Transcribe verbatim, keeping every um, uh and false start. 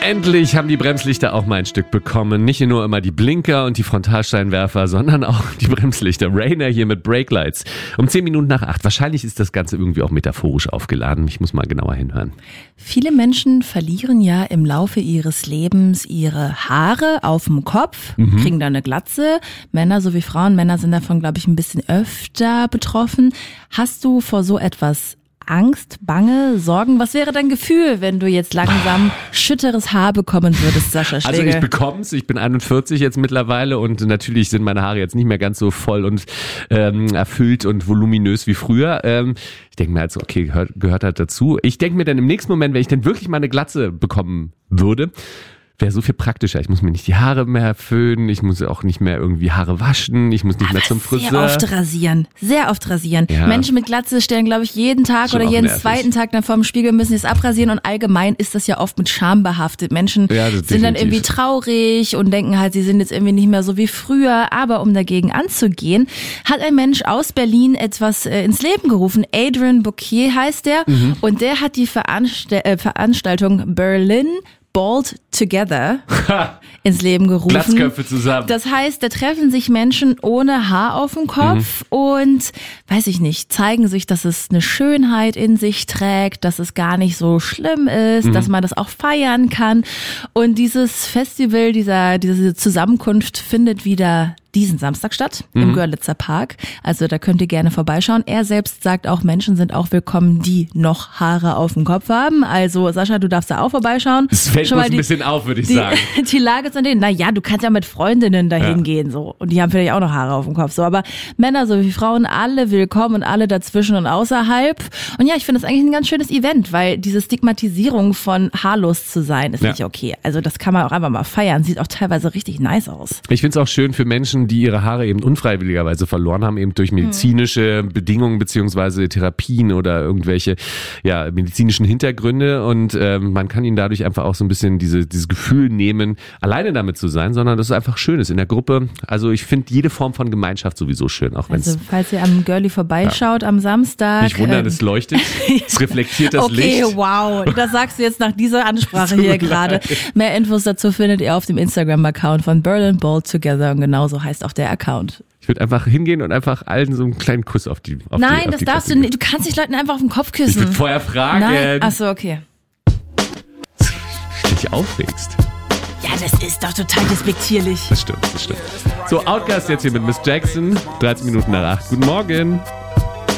Endlich haben die Bremslichter auch mal ein Stück bekommen. Nicht nur immer die Blinker und die Frontalscheinwerfer, sondern auch die Bremslichter. Rainer hier mit Brake Lights. Um zehn Minuten nach acht. Wahrscheinlich ist das Ganze irgendwie auch metaphorisch aufgeladen. Ich muss mal genauer hinhören. Viele Menschen verlieren ja im Laufe ihres Lebens ihre Haare auf dem Kopf, mhm. kriegen da eine Glatze. Männer sowie Frauen. Männer sind davon, glaube ich, ein bisschen öfter betroffen. Hast du vor so etwas Angst, Bange, Sorgen? Was wäre dein Gefühl, wenn du jetzt langsam schütteres Haar bekommen würdest, Sascha Schlegel? Also ich bekomm's, ich bin einundvierzig jetzt mittlerweile und natürlich sind meine Haare jetzt nicht mehr ganz so voll und ähm, erfüllt und voluminös wie früher. Ähm, ich denke mir also, okay, gehört, gehört halt dazu. Ich denke mir dann im nächsten Moment, wenn ich dann wirklich mal eine Glatze bekommen würde, wäre so viel praktischer. Ich muss mir nicht die Haare mehr föhnen, ich muss auch nicht mehr irgendwie Haare waschen, ich muss nicht Aber mehr zum Friseur. Sehr oft rasieren, sehr oft rasieren. Ja. Menschen mit Glatze stellen, glaube ich, jeden Tag Schon oder jeden nervig. zweiten Tag dann vorm Spiegel, müssen es abrasieren und allgemein ist das ja oft mit Scham behaftet. Menschen ja, sind definitiv. dann irgendwie traurig und denken halt, sie sind jetzt irgendwie nicht mehr so wie früher. Aber um dagegen anzugehen, hat ein Mensch aus Berlin etwas äh, ins Leben gerufen. Adrian Bouquet heißt der mhm. und der hat die Veranstalt- äh, Veranstaltung Berlin Bald Together ins Leben gerufen. Glatzköpfe zusammen. Das heißt, da treffen sich Menschen ohne Haar auf dem Kopf mhm. und, weiß ich nicht, zeigen sich, dass es eine Schönheit in sich trägt, dass es gar nicht so schlimm ist, mhm. dass man das auch feiern kann. Und dieses Festival, dieser, diese Zusammenkunft findet wieder diesen Samstag statt, mhm. im Görlitzer Park. Also da könnt ihr gerne vorbeischauen. Er selbst sagt auch, Menschen sind auch willkommen, die noch Haare auf dem Kopf haben. Also Sascha, du darfst da auch vorbeischauen. Das fällt uns ein bisschen auf, würde ich die, sagen. Die Lage ist an denen, naja, du kannst ja mit Freundinnen dahin ja. gehen, so. Und die haben vielleicht auch noch Haare auf dem Kopf, so. Aber Männer sowie Frauen, alle willkommen und alle dazwischen und außerhalb. Und ja, ich finde das eigentlich ein ganz schönes Event, weil diese Stigmatisierung von haarlos zu sein ist ja. nicht okay. Also das kann man auch einfach mal feiern. Sieht auch teilweise richtig nice aus. Ich finde es auch schön für Menschen, die ihre Haare eben unfreiwilligerweise verloren haben, eben durch medizinische mhm. Bedingungen beziehungsweise Therapien oder irgendwelche ja, medizinischen Hintergründe und ähm, man kann ihnen dadurch einfach auch so ein bisschen diese, dieses Gefühl nehmen, alleine damit zu sein, sondern dass es einfach schön ist in der Gruppe. Also ich finde jede Form von Gemeinschaft sowieso schön, auch wenn's Also falls ihr am Girlie vorbeischaut ja. am Samstag. Nicht wundern, ähm, es leuchtet, es reflektiert das okay, Licht. Okay, wow, das sagst du jetzt nach dieser Ansprache hier gerade. Mehr Infos dazu findet ihr auf dem Instagram-Account von Berlin Bald Together und genauso heißt auch der Account. Ich würde einfach hingehen und einfach allen so einen kleinen Kuss auf die auf Nein, die, auf das die darfst Klasse du nicht. Du kannst nicht Leuten einfach auf den Kopf küssen. Ich würde vorher fragen. Nein, achso, okay. Du dich aufregst. Ja, das ist doch total despektierlich. Das stimmt, das stimmt. So, Outcast jetzt hier mit Miss Jackson. dreizehn Minuten nach acht. Guten Morgen.